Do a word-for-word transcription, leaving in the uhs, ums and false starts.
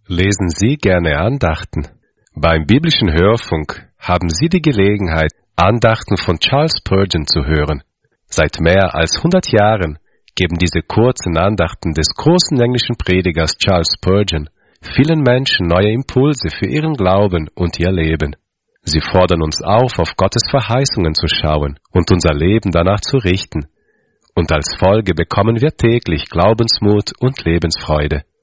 Lesen Sie gerne Andachten? Beim biblischen Hörfunk haben Sie die Gelegenheit, Andachten von Charles Spurgeon zu hören. Seit mehr als hundert Jahren geben diese kurzen Andachten des großen englischen Predigers Charles Spurgeon vielen Menschen neue Impulse für ihren Glauben und ihr Leben. Sie fordern uns auf, auf Gottes Verheißungen zu schauen und unser Leben danach zu richten. Und als Folge bekommen wir täglich Glaubensmut und Lebensfreude.